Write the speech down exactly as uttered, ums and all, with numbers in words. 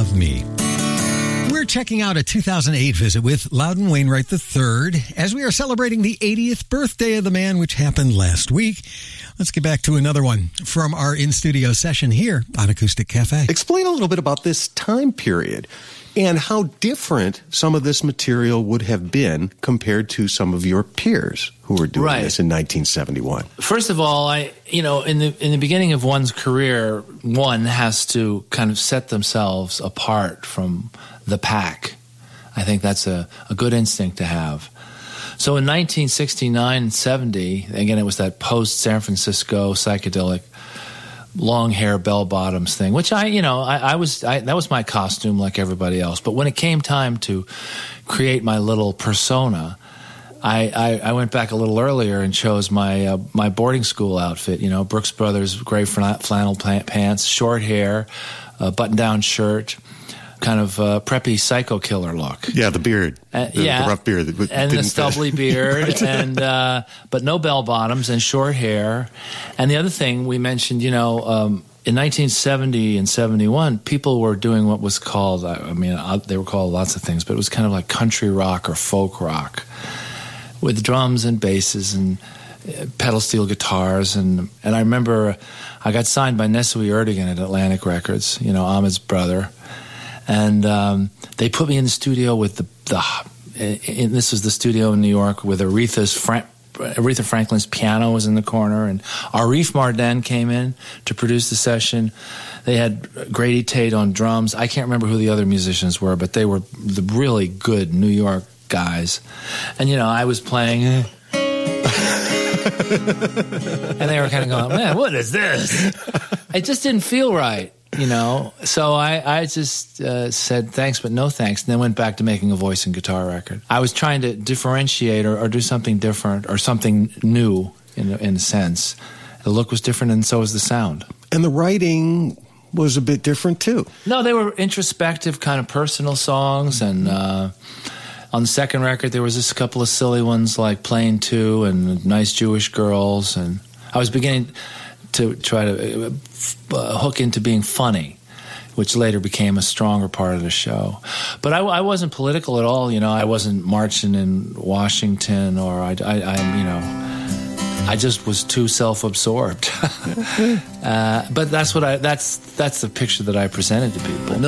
of Me. We're checking out a two thousand eight visit with Loudon Wainwright the third as we are celebrating the eightieth birthday of the man, which happened last week. Let's get back to another one from our in-studio session here on Acoustic Cafe. Explain a little bit about this time period and how different some of this material would have been compared to some of your peers who were doing right. this in nineteen seventy-one. First of all, I, you know, in the in the beginning of one's career, one has to kind of set themselves apart from the pack. I think that's a, a good instinct to have. So in nineteen sixty-nine and seventy, again, it was that post-San Francisco psychedelic long hair bell bottoms thing, which I, you know, I, I was, I, that was my costume like everybody else. But when it came time to create my little persona, I, I, I went back a little earlier and chose my uh, my boarding school outfit, you know, Brooks Brothers gray flannel pants, short hair, uh, button-down shirt, kind of uh, preppy psycho killer look. Yeah, the beard, uh, the, yeah, the rough beard, that and the stubbly beard, right. and uh, but no bell bottoms and short hair. And the other thing we mentioned, you know, um, in nineteen seventy and seventy-one, people were doing what was called, I mean, uh, they were called lots of things, but it was kind of like country rock or folk rock with drums and basses and pedal steel guitars. And, and I remember I got signed by Nesui Erdogan at Atlantic Records, you know, Ahmed's brother. And um, they put me in the studio with the, the and this was the studio in New York with Aretha's Fra- Aretha Franklin's piano was in the corner, and Arif Mardin came in to produce the session. They had Grady Tate on drums. I can't remember who the other musicians were, but they were the really good New York guys. And, you know, I was playing, and they were kind of going, man, what is this? It just didn't feel right. You know, so I, I just uh, said thanks, but no thanks, and then went back to making a voice and guitar record. I was trying to differentiate or, or do something different or something new in, in a sense. The look was different, and so was the sound. And the writing was a bit different, too. No, they were introspective, kind of personal songs, and uh, on the second record, there was just a couple of silly ones like Plane two and Nice Jewish Girls, and I was beginning to try to uh, hook into being funny, which later became a stronger part of the show. But I, I wasn't political at all, you know. I wasn't marching in Washington, or I, I, I you know, I just was too self-absorbed. uh, but that's what I that's that's the picture that I presented to people.